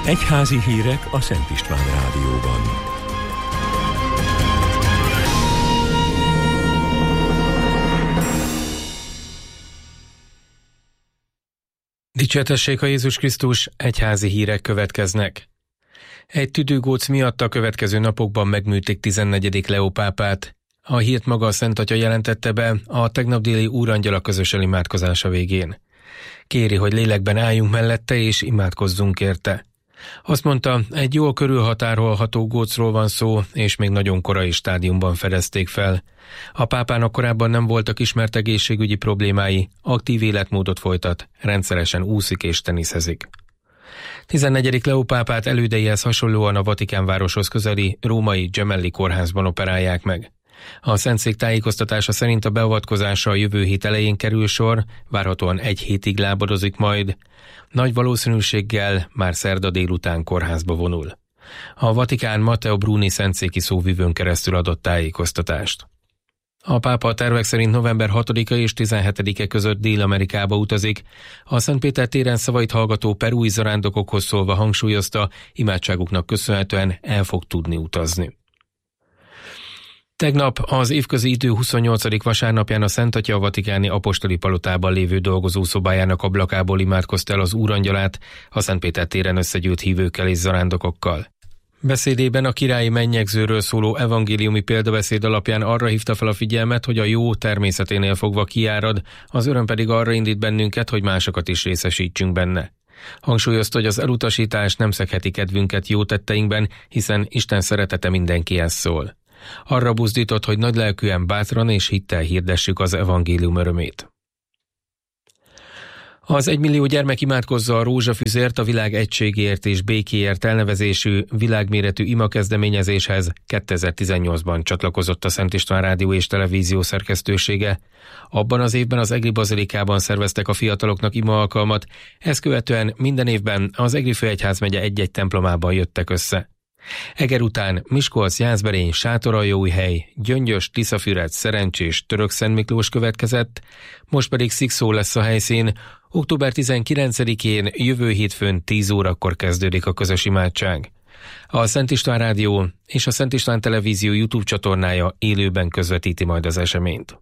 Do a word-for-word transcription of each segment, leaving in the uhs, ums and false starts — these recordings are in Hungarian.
Egyházi hírek a Szent István Rádióban. Dicsértessék a Jézus Krisztus, egyházi hírek következnek. Egy tüdőgóc miatt a következő napokban megműtik tizennegyedik Leó pápát. A hírt maga a Szent Atya jelentette be a tegnap déli úrangyala közös imádkozása végén. Kéri, hogy lélekben álljunk mellette és imádkozzunk érte. Azt mondta, egy jól körülhatárolható gócról van szó, és még nagyon korai stádiumban fedezték fel. A pápának korábban nem voltak ismert egészségügyi problémái, aktív életmódot folytat, rendszeresen úszik és teniszezik. tizennegyedik Leó pápát elődeihez hasonlóan a Vatikán városhoz közeli római Gemelli kórházban operálják meg. A Szentszék tájékoztatása szerint a beavatkozásra a jövő hét elején kerül sor, várhatóan egy hétig lábadozik majd. Nagy valószínűséggel már szerda délután kórházba vonul. A Vatikán Matteo Bruni szentszéki szóvivőn keresztül adott tájékoztatást. A pápa a tervek szerint november hatodika és tizenhetedike között Dél-Amerikába utazik. A Szentpéter téren szavait hallgató perui zarándokokhoz szólva hangsúlyozta, imádságuknak köszönhetően el fog tudni utazni. Tegnap az évközi idő huszonnyolcadik vasárnapján a Szent Atya a vatikáni apostoli palotában lévő dolgozószobájának ablakából imádkozta el az úrangyalát a Szentpéter téren összegyűlt hívőkkel és zarándokokkal. Beszédében a királyi mennyegzőről szóló evangéliumi példabeszéd alapján arra hívta fel a figyelmet, hogy a jó természeténél fogva kiárad, az öröm pedig arra indít bennünket, hogy másokat is részesítsünk benne. Hangsúlyozta, hogy az elutasítás nem szegheti kedvünket jó tetteinkben, hiszen Isten szeretete mindenkihez szól. Arra buzdított, hogy nagylelkűen, bátran és hittel hirdessük az evangélium örömét. Az egymillió gyermek imádkozza a rózsafüzért a világ egységért és békéért elnevezésű világméretű imakezdeményezéshez kétezer-tizennyolcban csatlakozott a Szent István Rádió és Televízió szerkesztősége. Abban az évben az Egri Bazilikában szerveztek a fiataloknak ima alkalmat, ezt követően minden évben az Egri főegyházmegye egy-egy templomában jöttek össze. Eger után Miskolc, Jászberény, Sátoraljóújhely, Gyöngyös, Tiszafüred, Szerencsés, Törökszentmiklós következett, most pedig Szikszó lesz a helyszín. október tizenkilencedikén jövő hétfőn tíz órakor kezdődik a közös imádság. A Szent István Rádió és a Szent István Televízió YouTube csatornája élőben közvetíti majd az eseményt.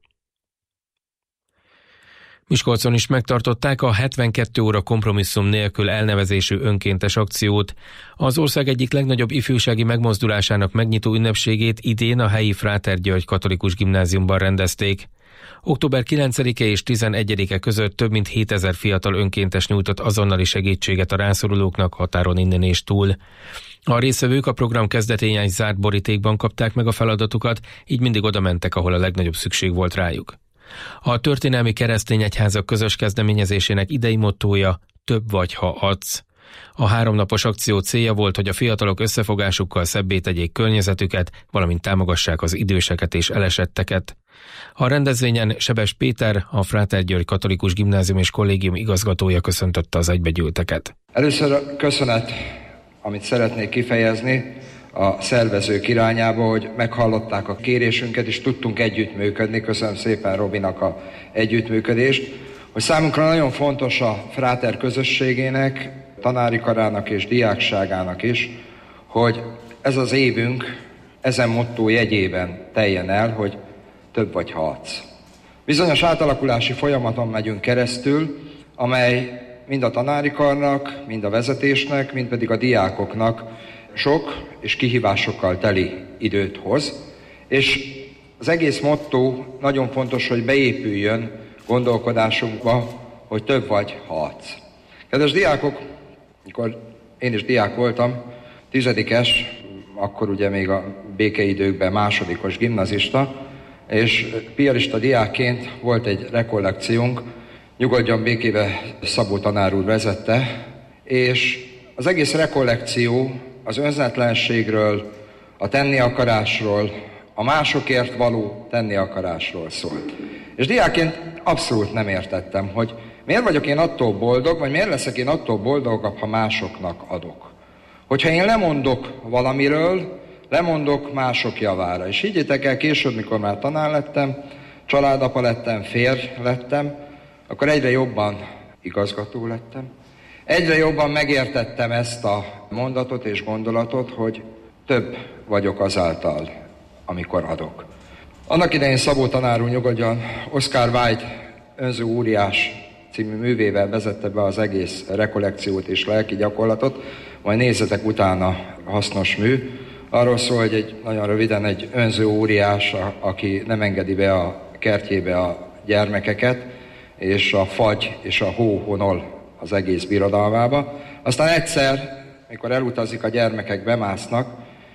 Miskolcon is megtartották a hetvenkét óra kompromisszum nélkül elnevezésű önkéntes akciót. Az ország egyik legnagyobb ifjúsági megmozdulásának megnyitó ünnepségét idén a helyi Fráter György Katolikus Gimnáziumban rendezték. október kilencedike és tizenegyedike között több mint hétezer fiatal önkéntes nyújtott azonnali segítséget a rászorulóknak határon innen és túl. A résztvevők a program kezdetén egy zárt borítékban kapták meg a feladatukat, így mindig oda mentek, ahol a legnagyobb szükség volt rájuk. A történelmi keresztény egyházak közös kezdeményezésének idei mottója több vagy, ha adsz. A háromnapos akció célja volt, hogy a fiatalok összefogásukkal szebbé tegyék környezetüket, valamint támogassák az időseket és elesetteket. A rendezvényen Sebes Péter, a Fráter György Katolikus Gimnázium és Kollégium igazgatója köszöntötte az egybegyűlteket. Először köszönet, amit szeretnék kifejezni a szervezők irányába, hogy meghallották a kérésünket, és tudtunk együttműködni. Köszönöm szépen Robinak a együttműködést, hogy számunkra nagyon fontos a Fráter közösségének, tanári karának és diákságának is, hogy ez az évünk ezen motto jegyében teljen el, hogy több vagy ha adsz. Bizonyos átalakulási folyamaton megyünk keresztül, amely mind a tanári karnak, mind a vezetésnek, mind pedig a diákoknak sok és kihívásokkal teli időt hoz, és az egész motto nagyon fontos, hogy beépüljön gondolkodásunkba, hogy több vagy, ha adsz. Kedves diákok, amikor én is diák voltam, tizedikes, akkor ugye még a békeidőkben másodikos gimnazista, és piarista diákként volt egy rekollekciónk, Nyugodjon békébe Szabó tanár úr vezette, és az egész rekollekció az önzetlenségről, a tenni akarásról, a másokért való tenni akarásról szólt. És diákként abszolút nem értettem, hogy miért vagyok én attól boldog, vagy miért leszek én attól boldogabb, ha másoknak adok. Hogyha én lemondok valamiről, lemondok mások javára. És higgyétek el, később, mikor már tanár lettem, családapa lettem, férj lettem, akkor egyre jobban igazgató lettem, Egyre jobban megértettem ezt a mondatot és gondolatot, hogy több vagyok azáltal, amikor adok. Annak idején Szabó tanár úr nyugodjan Oscar Wilde Önző óriás című művével vezette be az egész rekollekciót és lelki gyakorlatot, majd nézzetek utána, hasznos mű. Arról szól, hogy egy, nagyon röviden egy önző óriás, a, aki nem engedi be a kertjébe a gyermekeket, és a fagy és a hó honol az egész birodalmába. Aztán egyszer, mikor elutazik, a gyermekek bemásznak,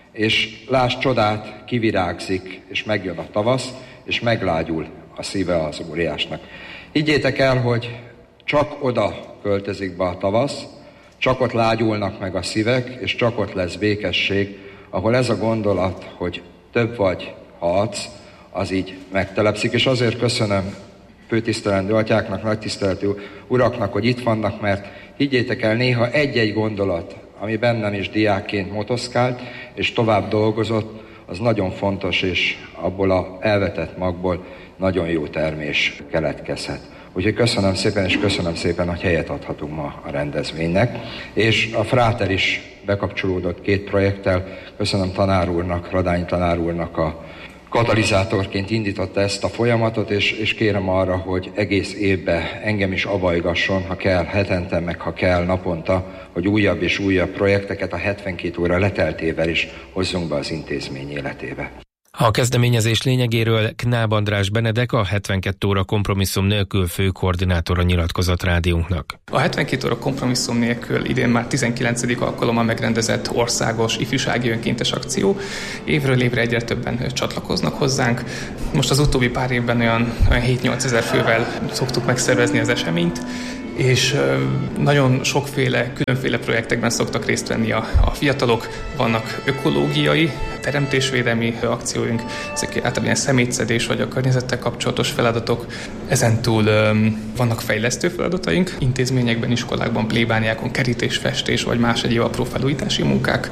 és láss csodát, kivirágzik, és megjön a tavasz, és meglágyul a szíve az óriásnak. Higgyétek el, hogy csak oda költözik be a tavasz, csak ott lágyulnak meg a szívek, és csak ott lesz békesség, ahol ez a gondolat, hogy több vagy, ha adsz, az így megtelepszik. És azért köszönöm főtisztelendő atyáknak, nagy tiszteletű uraknak, hogy itt vannak, mert higgyétek el, néha egy-egy gondolat, ami bennem is diákként motoszkált, és tovább dolgozott, az nagyon fontos, és abból az elvetett magból nagyon jó termés keletkezhet. Úgyhogy köszönöm szépen, és köszönöm szépen, hogy helyet adhatunk ma a rendezvénynek. És a Fráter is bekapcsolódott két projekttel. Köszönöm tanár úrnak, Radányi tanár úrnak a katalizátorként indította ezt a folyamatot, és, és kérem arra, hogy egész évben engem is abajgasson, ha kell hetente, meg ha kell naponta, hogy újabb és újabb projekteket a hetvenkét óra leteltével is hozzunk be az intézmény életébe. A kezdeményezés lényegéről Knáb András Benedek, a hetvenkét óra kompromisszum nélkül főkoordinátora nyilatkozott rádiónknak. A hetvenkét óra kompromisszum nélkül idén már tizenkilencedik alkalommal megrendezett országos ifjúsági önkéntes akció. Évről évre egyre többen csatlakoznak hozzánk. Most az utóbbi pár évben olyan, olyan hét-nyolc ezer fővel szoktuk megszervezni az eseményt, és nagyon sokféle, különféle projektekben szoktak részt venni a, a fiatalok. Vannak ökológiai, teremtésvédelmi akcióink, ezek általában ilyen szemétszedés vagy a környezettel kapcsolatos feladatok. Ezentúl um, vannak fejlesztő feladataink, intézményekben, iskolákban, plébániákon, kerítésfestés vagy más egyéb apró felújítási munkák,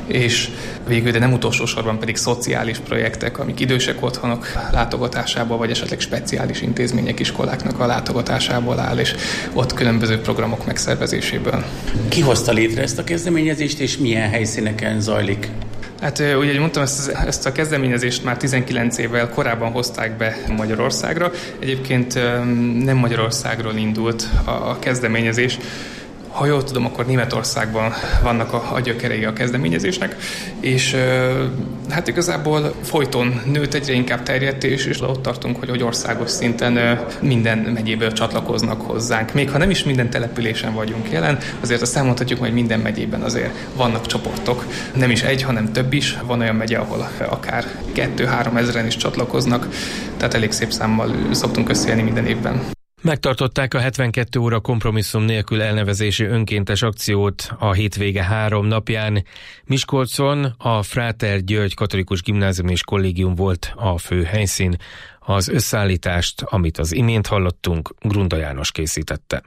és végül, de nem utolsó sorban pedig szociális projektek, amik idősek otthonok látogatásából, vagy esetleg speciális intézmények, iskoláknak a látogatásából áll, és ott különböző programok megszervezéséből. Ki hozta létre ezt a kezdeményezést, és milyen helyszíneken zajlik? Hát ugye, ahogy mondtam, ezt, ezt a kezdeményezést már tizenkilenc évvel korábban hozták be Magyarországra. Egyébként nem Magyarországról indult a kezdeményezés. Ha jól tudom, akkor Németországban vannak a, a gyökerei a kezdeményezésnek, és hát igazából folyton nőtt, egyre inkább terjedt, és, és ott tartunk, hogy, hogy országos szinten minden megyéből csatlakoznak hozzánk. Még ha nem is minden településen vagyunk jelen, azért azt elmondhatjuk, hogy minden megyében azért vannak csoportok. Nem is egy, hanem több is. Van olyan megye, ahol akár kettő-három ezeren is csatlakoznak, tehát elég szép számmal szoktunk összejönni minden évben. Megtartották a hetvenkét óra kompromisszum nélkül elnevezésű önkéntes akciót a hétvége három napján. Miskolcon a Fráter György Katolikus Gimnázium és Kollégium volt a fő helyszín. Az összeállítást, amit az imént hallottunk, Grunda János készítette.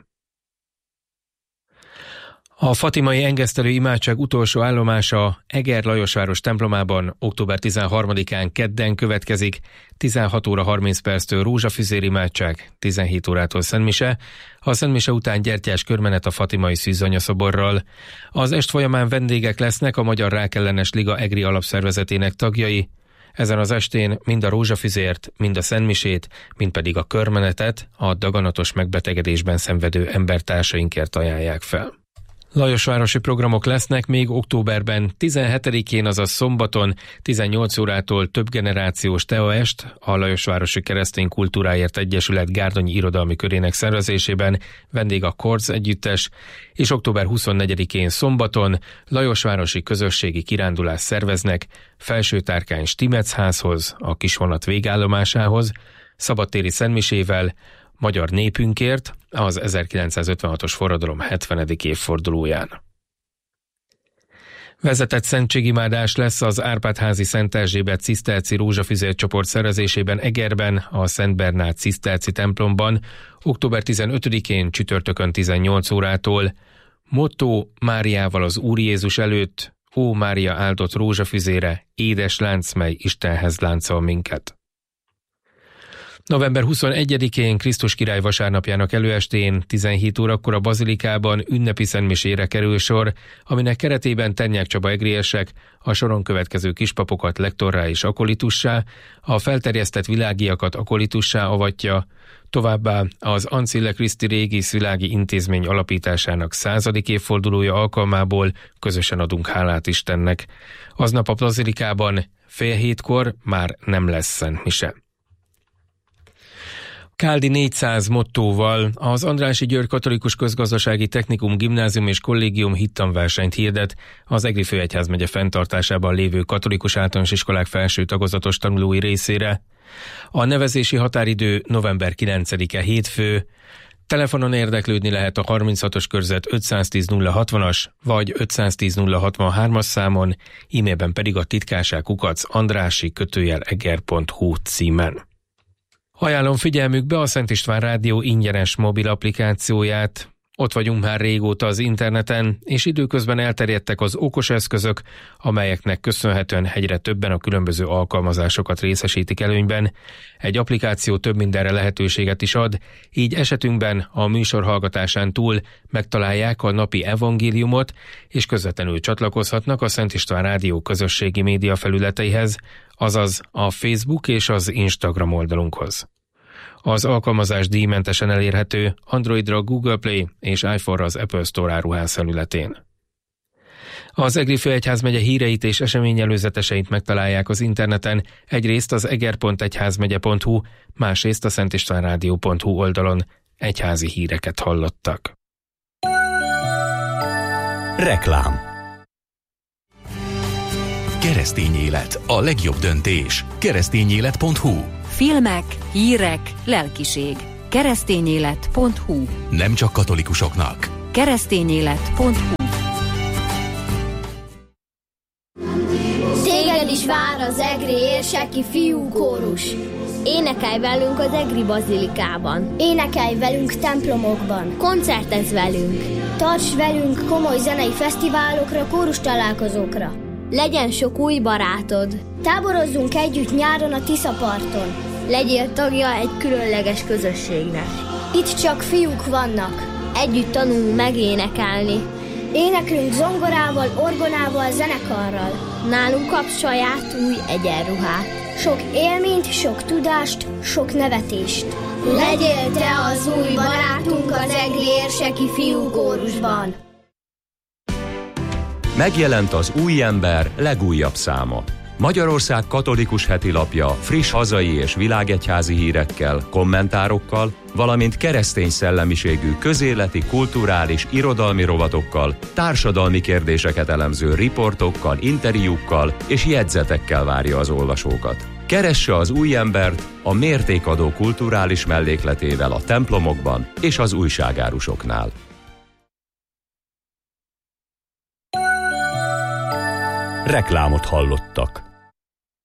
A fatimai engesztelő imádság utolsó állomása Eger Lajosváros templomában október tizenharmadikán kedden következik, tizenhat óra harminc perctől rózsafüzér imádság, tizenhét órától szentmise, a szentmise után gyertyás körmenet a fatimai szűzanyaszoborral. Az est folyamán vendégek lesznek a Magyar Rákellenes Liga egri alapszervezetének tagjai. Ezen az estén mind a rózsafüzért, mind a szentmisét, mind pedig a körmenetet a daganatos megbetegedésben szenvedő embertársainkért ajánlják fel. Lajosvárosi programok lesznek még októberben, tizenhetedikén, azaz szombaton, tizennyolc órától több generációs teaest a Lajosvárosi Keresztény Kultúráért Egyesület Gárdonyi Irodalmi Körének szervezésében, vendég a Korz együttes, és október huszonnegyedikén szombaton Lajosvárosi közösségi kirándulást szerveznek Felsőtárkány Stimetz házhoz, a kisvonat végállomásához, szabadtéri szentmisével, Magyar népünkért az ezerkilencszázötvenhatos forradalom hetvenedik évfordulóján. Vezetett szentségimádás lesz az Árpád-házi Szent Erzsébet ciszterci rózsafüzér csoport szervezésében Egerben, a Szent Bernát ciszterci templomban, október tizenötödikén csütörtökön tizennyolc órától. Motto Máriával az Úr Jézus előtt, Ó Mária áldott rózsafüzére, édes lánc, mely Istenhez láncol minket. november huszonegyedikén Krisztus király vasárnapjának előestén tizenhét órakor a bazilikában ünnepi szentmisére kerül sor, aminek keretében Ternyák Csaba egriesek a soron következő kispapokat lektorrá és akolitussá, a felterjesztett világiakat akolitussá avatja, továbbá az Ancilla Christi Regis világi intézmény alapításának századik évfordulója alkalmából közösen adunk hálát Istennek. Aznap a bazilikában fél hétkor már nem lesz szentmise. Káldi négyszáz mottóval az Andrássy György Katolikus Közgazdasági Technikum Gimnázium és Kollégium hittanversenyt hirdet az Egri főegyházmegye fenntartásában lévő katolikus általános iskolák felső tagozatos tanulói részére. A nevezési határidő november kilencedike hétfő. Telefonon érdeklődni lehet a harminchatos körzet ötszáztíz nulla hatvanas vagy ötszáztíz nulla hatvanhármas számon, e-mailben pedig a titkárság kukac andrássy kötőjel eger pont hu címen. Ajánlom figyelmükbe a Szent István Rádió ingyenes mobil applikációját. Ott vagyunk már régóta az interneten, és időközben elterjedtek az okos eszközök, amelyeknek köszönhetően egyre többen a különböző alkalmazásokat részesítik előnyben. Egy applikáció több mindenre lehetőséget is ad, így esetünkben a műsor hallgatásán túl megtalálják a napi evangéliumot, és közvetlenül csatlakozhatnak a Szent István Rádió közösségi média felületeihez, azaz a Facebook és az Instagram oldalunkhoz. Az alkalmazás díjmentesen elérhető Androidra Google Play és iPhone-ra az Apple Store áruház felületén. Az Egri főegyházmegye híreit és eseményelőzeteseit megtalálják az interneten, egyrészt az eger pont egyházmegye pont hu, másrészt a szentistvánrádió pont hu oldalon. Egyházi híreket hallottak. Reklám. Keresztény élet, a legjobb döntés. keresztényélet pont hu. Filmek, hírek, lelkiség. keresztényélet pont hu. Nem csak katolikusoknak. keresztényélet pont hu. Téged is vár az egri érseki fiúkórus. Énekelj velünk az egri bazilikában. Énekelj velünk templomokban. Koncertezz velünk. Tarts velünk komoly zenei fesztiválokra, kórus találkozókra. Legyen sok új barátod. Táborozzunk együtt nyáron a Tiszaparton. Legyél tagja egy különleges közösségnek. Itt csak fiúk vannak. Együtt tanulunk megénekelni. Éneklünk zongorával, orgonával, zenekarral. Nálunk kapsz saját új egyenruhát. Sok élményt, sok tudást, sok nevetést. Legyél te az új barátunk az egri érseki fiúkórusban. Megjelent az Új Ember legújabb száma. Magyarország katolikus hetilapja friss hazai és világegyházi hírekkel, kommentárokkal, valamint keresztény szellemiségű közéleti, kulturális, irodalmi rovatokkal, társadalmi kérdéseket elemző riportokkal, interjúkkal és jegyzetekkel várja az olvasókat. Keresse az Új Embert a mértékadó kulturális mellékletével a templomokban és az újságárusoknál. Reklámot hallottak.